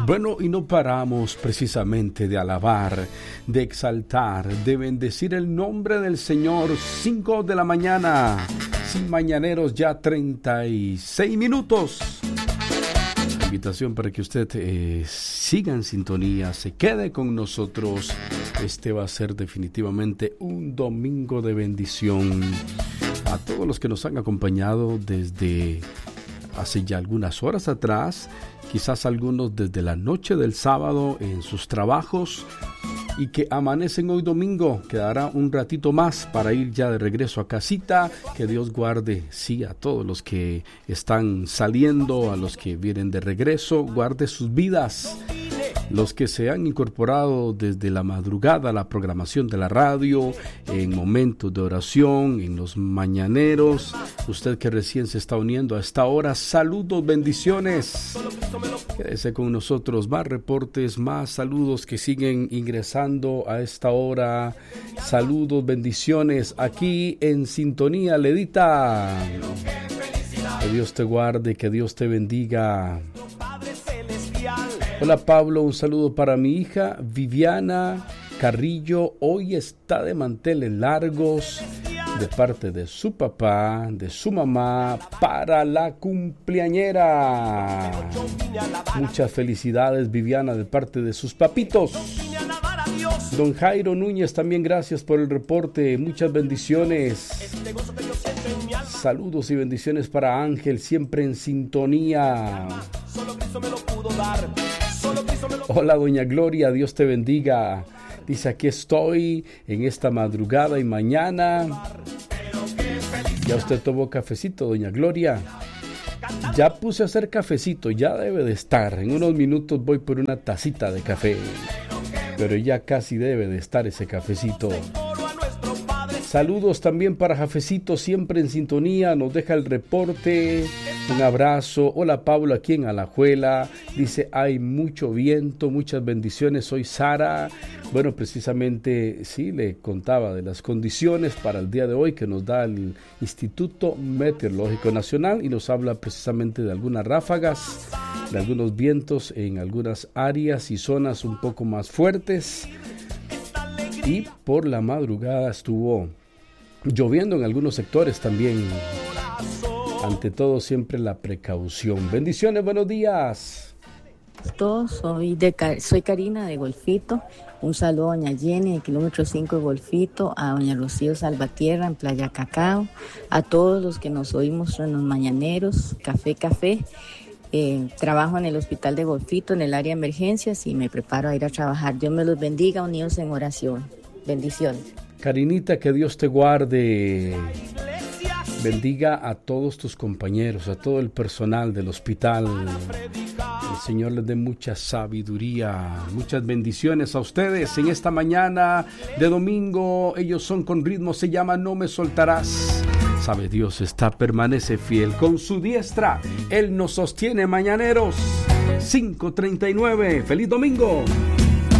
Bueno, y no paramos precisamente de alabar, de exaltar, de bendecir el nombre del Señor. 5 de la mañana, sin mañaneros, ya 36 minutos. Invitación para que usted siga en sintonía, se quede con nosotros. Este va a ser definitivamente un domingo de bendición. A todos los que nos han acompañado desde hace ya algunas horas atrás, quizás algunos desde la noche del sábado en sus trabajos, y que amanecen hoy domingo. Quedará un ratito más para ir ya de regreso a casita. Que Dios guarde, sí, a todos los que están saliendo, a los que vienen de regreso, guarde sus vidas. Los que se han incorporado desde la madrugada a la programación de la radio, en momentos de oración, en los mañaneros, usted que recién se está uniendo a esta hora, saludos, bendiciones. Quédese con nosotros, más reportes, más saludos que siguen ingresando a esta hora. Saludos, bendiciones, aquí en Sintonía, Ledita. Que Dios te guarde, que Dios te bendiga. Hola Pablo, un saludo para mi hija Viviana Carrillo. Hoy está de manteles largos de parte de su papá, de su mamá, para la cumpleañera. Muchas felicidades, Viviana, de parte de sus papitos. Don Jairo Núñez, también gracias por el reporte. Muchas bendiciones. Saludos y bendiciones para Ángel, siempre en sintonía. Hola doña Gloria, Dios te bendiga. Dice, aquí estoy en esta madrugada y mañana. ¿Ya usted tomó cafecito, doña Gloria? Ya puse a hacer cafecito, ya debe de estar. En unos minutos voy por una tacita de café, pero ya casi debe de estar ese cafecito. Saludos también para Jafecito, siempre en sintonía, nos deja el reporte. Un abrazo. Hola Pablo, aquí en Alajuela. Dice, hay mucho viento, muchas bendiciones. Soy Sara. Bueno, precisamente sí, le contaba de las condiciones para el día de hoy que nos da el Instituto Meteorológico Nacional, y nos habla precisamente de algunas ráfagas, de algunos vientos en algunas áreas y zonas un poco más fuertes. Y por la madrugada estuvo lloviendo en algunos sectores también. Ante todo, siempre la precaución. Bendiciones, buenos días. Soy Karina de Golfito. Un saludo a doña Jenny de kilómetro 5 de Golfito, a doña Rocío Salvatierra en Playa Cacao, a todos los que nos oímos en los mañaneros, café. Trabajo en el hospital de Golfito, en el área de emergencias, y me preparo a ir a trabajar. Dios me los bendiga, unidos en oración. Bendiciones. Karinita, que Dios te guarde. Bendiga a todos tus compañeros, a todo el personal del hospital. El Señor les dé mucha sabiduría, muchas bendiciones a ustedes en esta mañana de domingo. Ellos son con ritmo, se llama No Me Soltarás. Sabe Dios, permanece fiel. Con su diestra, Él nos sostiene, mañaneros. 5:39. ¡Feliz domingo!